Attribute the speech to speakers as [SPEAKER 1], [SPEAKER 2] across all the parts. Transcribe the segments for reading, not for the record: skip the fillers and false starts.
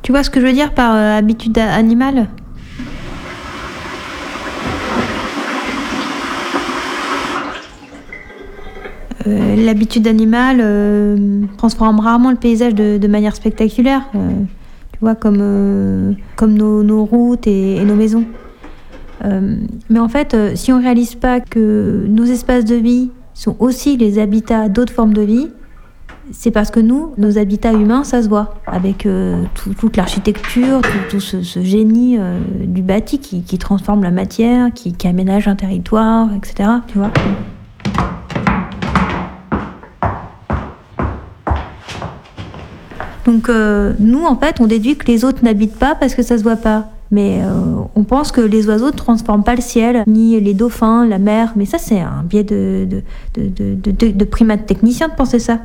[SPEAKER 1] Tu vois ce que je veux dire par habitude animale ? L'habitude animale transforme rarement le paysage de manière spectaculaire, tu vois, comme nos routes et nos maisons. Mais en fait, si on ne réalise pas que nos espaces de vie sont aussi les habitats d'autres formes de vie, c'est parce que nos habitats humains, ça se voit, avec toute l'architecture, tout ce génie du bâti qui transforme la matière, qui aménage un territoire, etc. Tu vois ? Donc nous, en fait, on déduit que les autres n'habitent pas parce que ça se voit pas. Mais on pense que les oiseaux ne transforment pas le ciel, ni les dauphins, la mer. Mais ça, c'est un biais de primates techniciens de penser ça.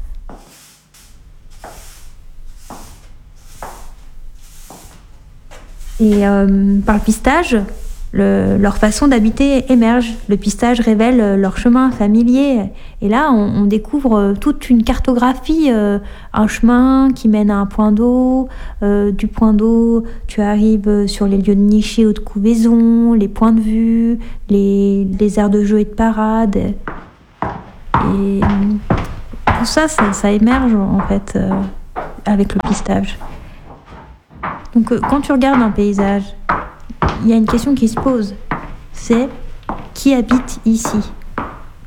[SPEAKER 1] Et par le pistage, leur façon d'habiter émerge. Le pistage révèle leur chemin familier. Et là, on découvre toute une cartographie, un chemin qui mène à un point d'eau. Du point d'eau, tu arrives sur les lieux de nichée ou de couvaison, les points de vue, les aires de jeu et de parade. Et tout ça émerge en fait avec le pistage. Donc quand tu regardes un paysage, il y a une question qui se pose, c'est qui habite ici ?